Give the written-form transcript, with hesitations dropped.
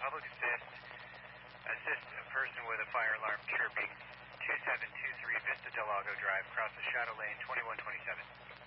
public assist a person with a fire alarm chirping, 2723 Vista Del Lago Drive, across the Shadow Lane, 2127.